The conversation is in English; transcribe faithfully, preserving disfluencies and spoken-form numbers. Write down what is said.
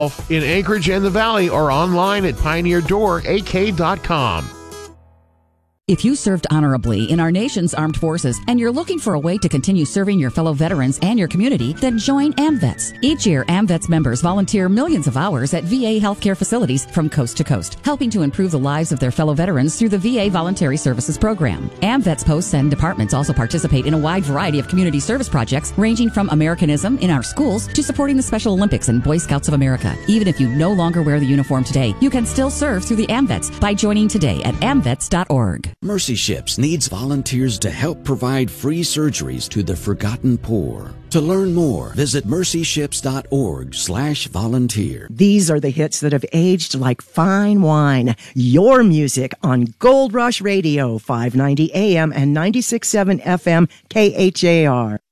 in Anchorage and the Valley or online at pioneer door a k dot com. If you served honorably in our nation's armed forces and you're looking for a way to continue serving your fellow veterans and your community, then join AMVETS. Each year, AMVETS members volunteer millions of hours at V A healthcare facilities from coast to coast, helping to improve the lives of their fellow veterans through the V A Voluntary Services Program. AMVETS posts and departments also participate in a wide variety of community service projects, ranging from Americanism in our schools to supporting the Special Olympics and Boy Scouts of America. Even if you no longer wear the uniform today, you can still serve through the AMVETS by joining today at amvets dot org. Mercy Ships needs volunteers to help provide free surgeries to the forgotten poor. To learn more, visit mercy ships dot org slash volunteer. These are the hits that have aged like fine wine. Your music on Gold Rush Radio, five ninety A M and ninety-six point seven F M K H A R.